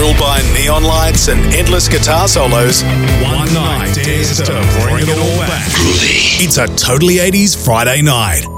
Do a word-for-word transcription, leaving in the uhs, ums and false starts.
thrilled by neon lights and endless guitar solos, one night dares to bring it all back. It's a Totally eighties Friday night.